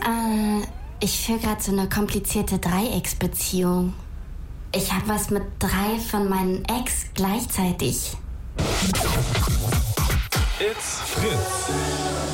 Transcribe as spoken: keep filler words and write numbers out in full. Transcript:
Äh, ich führe gerade so eine komplizierte Dreiecksbeziehung. Ich habe was mit drei von meinen Ex gleichzeitig. It's Fritz.